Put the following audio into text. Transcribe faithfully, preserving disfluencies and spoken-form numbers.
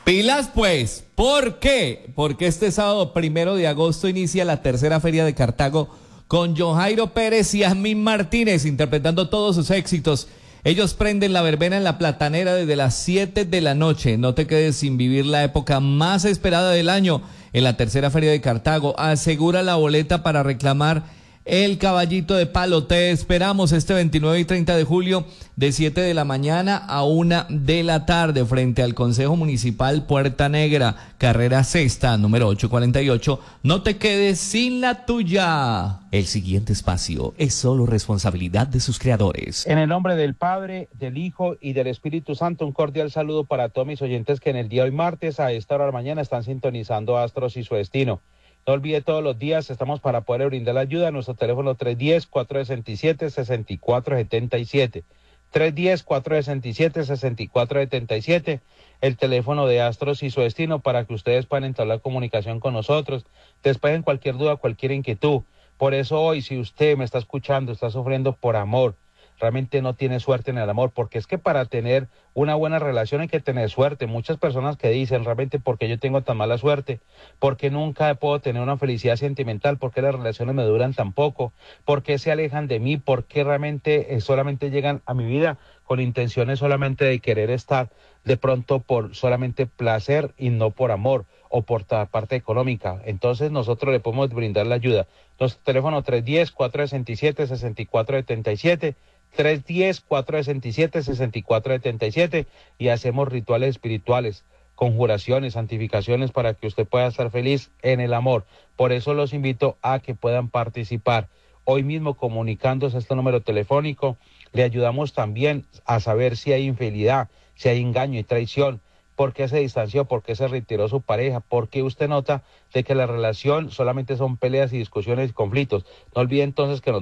Pilas pues, ¿por qué? Porque este sábado primero de agosto inicia la tercera feria de Cartago con John Jairo Pérez y Yasmín Martínez interpretando todos sus éxitos. Ellos prenden la verbena en la Platanera desde las siete de la noche. No te quedes sin vivir la época más esperada del año en la tercera feria de Cartago. Asegura la boleta para reclamar el caballito de palo. Te esperamos este veintinueve y treinta de julio de siete de la mañana a una de la tarde frente al Consejo Municipal Puerta Negra, carrera sexta, número ochocientos cuarenta y ocho. No te quedes sin la tuya. El siguiente espacio es solo responsabilidad de sus creadores. En el nombre del Padre, del Hijo y del Espíritu Santo, un cordial saludo para todos mis oyentes que en el día de hoy martes a esta hora de la mañana están sintonizando Astros y su destino. No olvide, todos los días estamos para poder brindar la ayuda. Nuestro teléfono tres uno cero, cuatro seis siete, seis cuatro siete siete. tres uno cero, cuatro seis siete, seis cuatro siete siete. El teléfono de Astros y su destino para que ustedes puedan entablar comunicación con nosotros. Despejen cualquier duda, cualquier inquietud. Por eso hoy, si usted me está escuchando, está sufriendo por amor, realmente no tiene suerte en el amor, porque es que para tener una buena relación hay que tener suerte. Muchas personas que dicen, realmente, ¿por qué yo tengo tan mala suerte? ¿Por qué nunca puedo tener una felicidad sentimental? ¿Por qué las relaciones me duran tan poco? ¿Por qué se alejan de mí? ¿Por qué realmente eh, solamente llegan a mi vida con intenciones solamente de querer estar de pronto por solamente placer y no por amor o por la parte económica? Entonces nosotros le podemos brindar la ayuda. Nuestro teléfono tres uno cero, cuatro seis siete, seis cuatro siete siete. tres uno cero, cuatro seis siete, seis cuatro siete siete y hacemos rituales espirituales, conjuraciones, santificaciones para que usted pueda estar feliz en el amor. Por eso los invito a que puedan participar. Hoy mismo comunicándose a este número telefónico, le ayudamos también a saber si hay infidelidad, si hay engaño y traición, por qué se distanció, por qué se retiró su pareja, por qué usted nota de que la relación solamente son peleas y discusiones y conflictos. No olvide entonces que nos